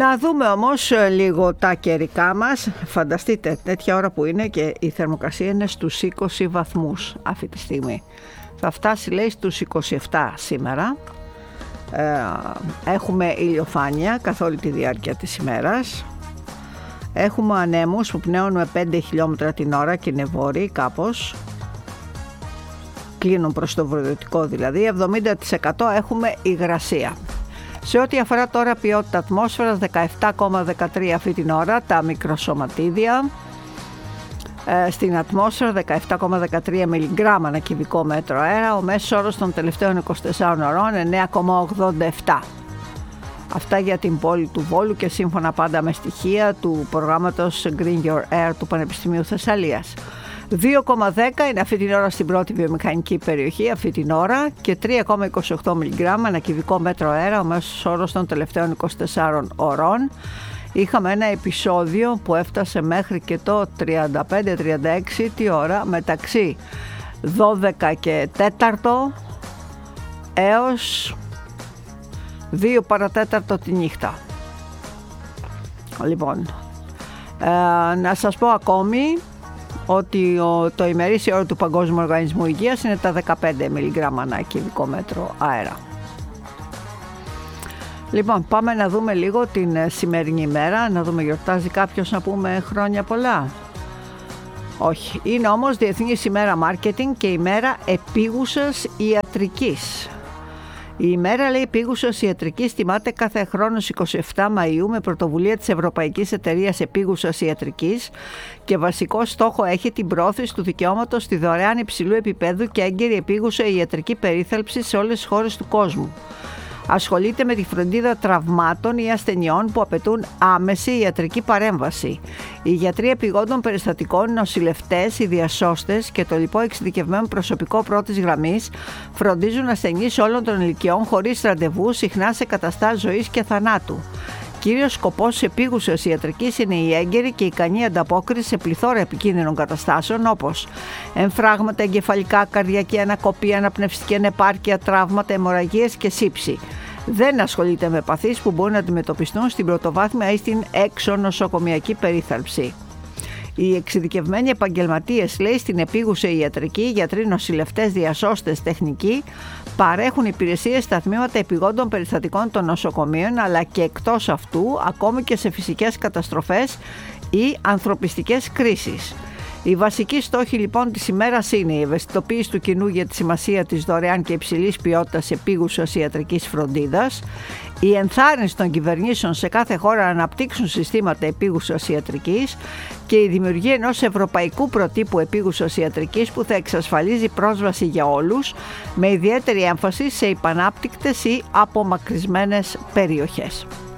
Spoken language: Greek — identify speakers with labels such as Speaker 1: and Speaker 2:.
Speaker 1: Να δούμε όμως λίγο τα καιρικά μας. Φανταστείτε τέτοια ώρα που είναι και η θερμοκρασία είναι στους 20 βαθμούς αυτή τη στιγμή. Θα φτάσει λέει στους 27 σήμερα. Έχουμε ηλιοφάνεια καθ' όλη τη διάρκεια της ημέρας. Έχουμε ανέμους που πνέουν με 5 χιλιόμετρα την ώρα και είναι βόρειοι κάπως. Κλείνουν προς το βορειοδυτικό δηλαδή. 70% έχουμε υγρασία. Σε ό,τι αφορά τώρα ποιότητα ατμόσφαιρας, 17,13 αυτή την ώρα τα μικροσωματίδια. Στην ατμόσφαιρα 17,13 μιλιγκράμμα ανά κυβικό μέτρο αέρα. Ο μέσος όρος των τελευταίων 24 ωρών 9,87. Αυτά για την πόλη του Βόλου και σύμφωνα πάντα με στοιχεία του προγράμματος Green Your Air του Πανεπιστημίου Θεσσαλίας. 2,10 είναι αυτή την ώρα στην πρώτη βιομηχανική περιοχή αυτή την ώρα και 3,28 μιλιγκράμμα ανά κυβικό μέτρο αέρα ο μέσος όρος των τελευταίων 24 ωρών. Είχαμε ένα επεισόδιο που έφτασε μέχρι και το 35-36 τη ώρα μεταξύ 12 και 4 έως 2 παρατέταρτο τη νύχτα. Λοιπόν, να σας πω ακόμη ότι το ημερήσιο όρο του Παγκόσμιου Οργανισμού Υγείας είναι τα 15 μιλιγκράμμα ανά κυβικό μέτρο αέρα. Λοιπόν, πάμε να δούμε λίγο την σημερινή ημέρα, να δούμε γιορτάζει κάποιος να πούμε χρόνια πολλά. Όχι, είναι όμως Διεθνής ημέρα Μάρκετινγκ και ημέρα επίγουσας ιατρικής. Η ημέρα λέει επίγουσας ιατρικής τιμάται κάθε χρόνο 27 Μαΐου με πρωτοβουλία της Ευρωπαϊκής Εταιρείας Επίγουσας Ιατρικής και βασικό στόχο έχει την πρόθεση του δικαιώματος στη δωρεάν υψηλού επίπεδου και έγκαιρη επίγουσα ιατρική περίθαλψη σε όλες τις χώρες του κόσμου. Ασχολείται με τη φροντίδα τραυμάτων ή ασθενειών που απαιτούν άμεση ιατρική παρέμβαση. Οι γιατροί επιγόντων περιστατικών, οι νοσηλευτές, οι διασώστες και το λοιπό εξειδικευμένο προσωπικό πρώτης γραμμής φροντίζουν ασθενείς όλων των ηλικιών χωρίς ραντεβού, συχνά σε καταστάσεις ζωής και θανάτου. Κύριος σκοπός της επίγουσας ιατρικής είναι η έγκαιρη και ικανή ανταπόκριση σε πληθώρα επικίνδυνων καταστάσεων όπως εμφράγματα, εγκεφαλικά, καρδιακή ανακοπή, αναπνευστική ανεπάρκεια, τραύματα, αιμορραγίες και σύψη. Δεν ασχολείται με παθήσεις που μπορούν να αντιμετωπιστούν στην πρωτοβάθμια ή στην έξω νοσοκομιακή περίθαλψη. Οι εξειδικευμένοι επαγγελματίες, λέει, στην επίγουσα ιατρική, γιατροί, νοσηλευτές, διασώστες, τεχνικοί, παρέχουν υπηρεσίες στα τμήματα επιγόντων περιστατικών των νοσοκομείων, αλλά και εκτός αυτού, ακόμη και σε φυσικές καταστροφές ή ανθρωπιστικές κρίσεις. Οι βασικοί στόχοι λοιπόν της ημέρας είναι η ευαισθητοποίηση του κοινού για τη σημασία της δωρεάν και υψηλής ποιότητας επίγουσας ιατρικής φροντίδας, η ενθάρρυνση των κυβερνήσεων σε κάθε χώρα να αναπτύξουν συστήματα επίγουσας ιατρικής και η δημιουργία ενός ευρωπαϊκού προτύπου επίγουσας ιατρικής που θα εξασφαλίζει πρόσβαση για όλους, με ιδιαίτερη έμφαση σε υπανάπτυκτες ή απομακρυσμένες περιοχές.